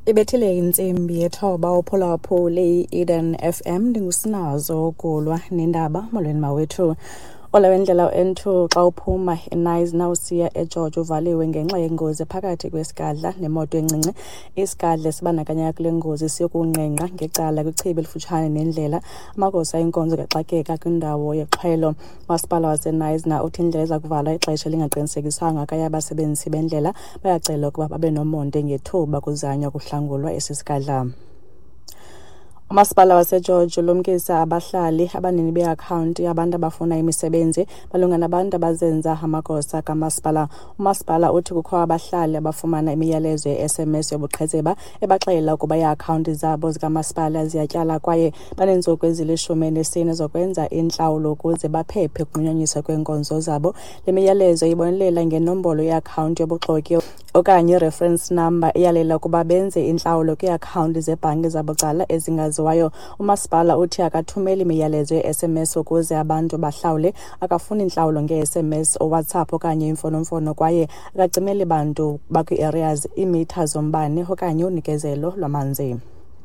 Ibethile insimbi yethoba uphulaphuli Eden FM ndingusinazo kulwa nendaba molweni mawethu. Ola wendlela n2 xa uphuma eNice usiya eGeorge uvaliwe ngenxa yengozi phakathi kwesigadla nemoto encinci. Isigadla sibanakanya kule ngozi siyokunqenqa ngecala kwichibi elifutshane nendlela. Amagosa enkonzo kaxakeka kwindawo yexhwelo. Masipala waseNice uthi indlela eza kuvalwa ixesha lingaqinisekiswanga kwaye abasebenzisi bendlela bayacela ukuba babe nomonde ngethuba kuzanywa kuhlangulwa esi sigadla. Umasipala waseGeorge ulumkisa abahlali abanini beakhawunti abantu abafuna imisebenzi malunga nabantu abazenza amagosa kamasipala. Umasipala uthi kukho abahlali abafumana imiyalezo ye-SMS yobuqhetseba ebaxelela ukuba iiakhawunti zabo zikamasipala ziyatyala kwaye banentsuku ezili-14 zokwenza intlawulo ukuze baphephe ukunqunyanyiswa kweenkonzo zabo. Le miyalezo ibonelela ngenombolo yeakhawunti yobuxoki okanye i-reference number iyalela ukuba benze intlawulo kwiiakhawunti zebhanki zabucala ezingaziwayo. Umasipala uthi akathumeli imiyalezo ye-SMS ukuze abantu bahlawule, akafuni intlawulo nge-SMS, WhatsApp okanye imfonomfono kwaye akacimeli bantu bakwi-areas iimitha zombane okanye unikezelo lwamanzi.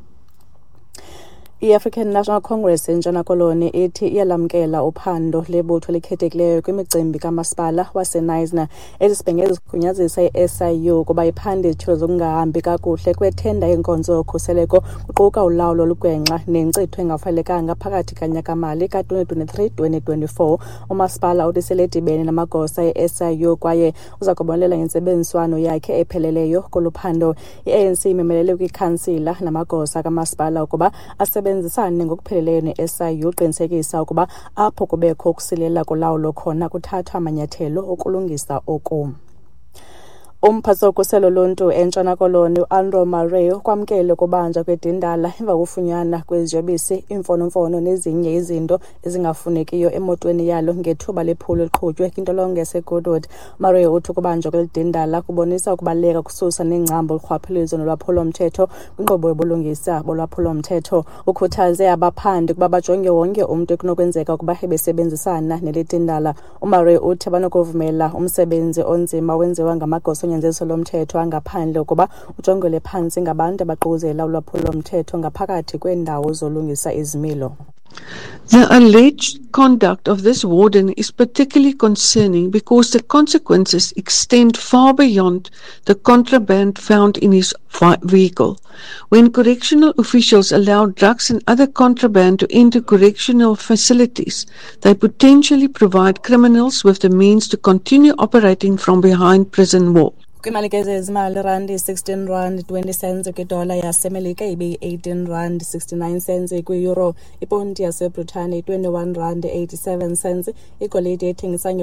I-African National Congress eNtshona Koloni ithi iyalamkela uphando lebutho elikhethekileyo kwimicimbi kamasipala waseNice ezisibhengeza zigunyazisa i-SIU kuba iphanda izithulo zokungahambi kakuhle kwethenda yenkonzo yokhuseleko kuquka ulawulo olugwenxa nenkcitho engafanelekanga phakathi kanyaka-mali ka-2023-2024. Umasipala uthi seledibene namagosa e-SIU kwaye uza kubonelela ngentsebenziswano yakhe epheleleyo kolu phando. I-ANC imemelele kwikhansila namagosa kamasipala ukuba asebenzisane ngokupheleleyo ne-SIU uqinisekisa ukuba apho kubekho ukusilela kolawulo khona kuthathwa amanyathelo okulungisa oku. Umphathiswa wokhuselo loluntu eNtshona Koloni uAndrew Murray kwamkele ukubanjwa kwedindala emva kokufunyanwa kweziyobisi, imfonomfono nezinye izinto ezingafunekiyo emotweni yalo ngethuba lephulo eliqhutywe kwintolongo yaseGoodwood. Murray uthi ukubanjwa kweli dindala kubonisa ukubaluleka kususa nengcambu urhwaphilizo nolwaphulomthetho kwinkqubo yobulungisa bolwaphulomthetho. Ukhuthaze abaphandi ukuba bajonge wonke umntu ekunokwenzeka ukuba ebesebenzisana neli dindala. uMurray uthi banokuvumela umsebenzi onzima wenziwa ngamagosa onyanzeliso lomthetho angaphandle ukuba ujongele phantsi ngabantu abaquzela ulwaphulomthetho ngaphakathi kweendawo zolungisa izimilo. The alleged conduct of this warden is particularly concerning because the consequences extend far beyond the contraband found in his vehicle. When correctional officials allow drugs and other contraband to enter correctional facilities, they potentially provide criminals with the means to continue operating from behind prison walls. Kwimali zezimali randi 16 rand 20 cents kwidola yasemelika ibe 18 rand 69 cents kwi-euro. Iponti yaseBritane 21 rand 87 cents. Igolide ethengisa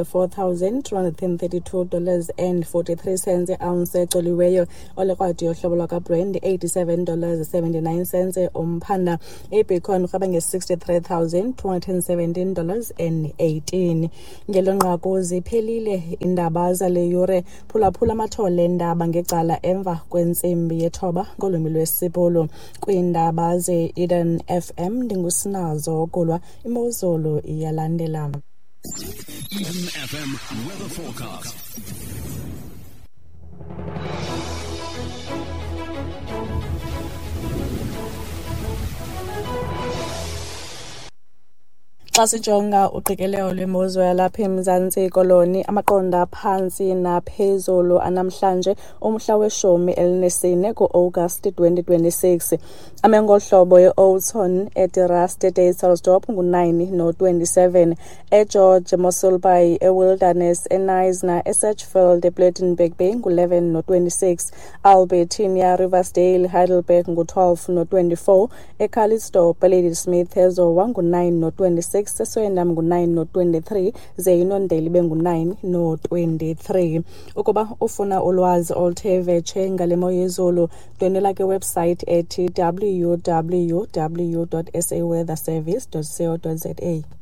$4,232 and 43 cents ounce ecoliweyo. Olekrwadi yohlobo lwakaBrand $87.79 umphanda. Ibitcoin rhweba $63,217 and 18. Ngelonqaku ziphelile indaba zale yure. Phulaphula amathole lendaba ngecala emva kwentsimbi yethoba ngolwimi lwesibhulu. Kwiindaba ze-Eden FM ndingusinazo kulwa, imozulu iyalandela. Eden FM weather forecast. Xa sijonga uqikelelo lwemozulu yalapha eMzantsi Koloni, amaqonda aphantsi naphezulu anamhlanje umhla we-14 ku-Agasti 2026. Amengohlobo e-Oudtshoorn, eTerrace, eDayselsdorp ngu-9 no-27, eGeorge, Mossel Bay, eWilderness, eNice, eSatchfield, ePlettenberg Bay ngu-11 no-26, Albertina, Riversdale, Heidelberg ngu-12 no-24, eCalitzdorp, Ladysmith, eZowa ngu-9 no-26, eSoyendam ngu-9 no-23, ze iNondeli ibe ngu-9 no-23. Ukuba ufuna ulwazi oluthe vetshe ngale mo yezulu, ndwendela kwiwebsite ethi www.saweatherservice.co.za.